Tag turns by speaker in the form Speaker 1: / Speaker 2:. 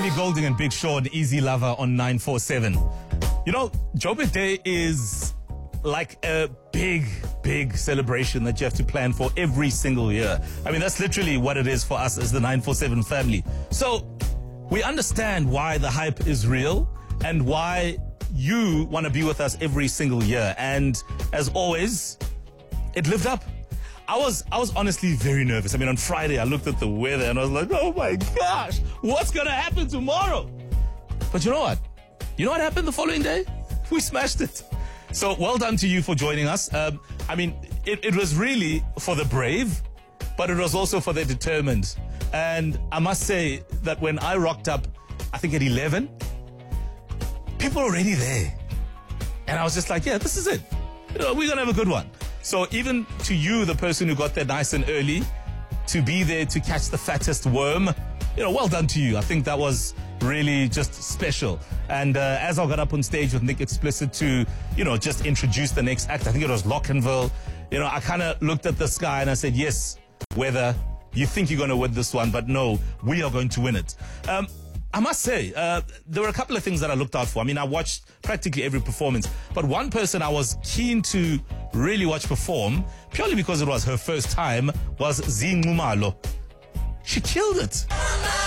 Speaker 1: Ellie Goulding and Big Sean, Easy Lover on 947. You know, Joburg Day is like a big celebration that you have to plan for every single year. I mean, that's literally what it is for us as the 947 family. So we understand why the hype is real and why you want to be with us every single year. And as always, it lived up. I was honestly very nervous. I mean, on Friday, I looked at the weather and I was like, oh my gosh, what's going to happen tomorrow? But you know what? You know what happened the following day? We smashed it. So well done to you for joining us. I mean, it was really for the brave, but it was also for the determined. And I must say that when I rocked up, I think at 11, people were already there. And I was just like, yeah, this is it. You know, we're going to have a good one. So even to you, the person who got there nice and early, to be there to catch the fattest worm, you know, well done to you. I think that was really just special. And as I got up on stage with Nick Explicit to, you know, just introduce the next act, I think it was Lockenville, you know, I kind of looked at the sky and I said, yes, weather, you think you're going to win this one, but no, we are going to win it. I must say, there were a couple of things that I looked out for. I mean, I watched practically every performance, but one person I was keen to really watch perform, purely because it was her first time, was Zinqumalo. She killed it.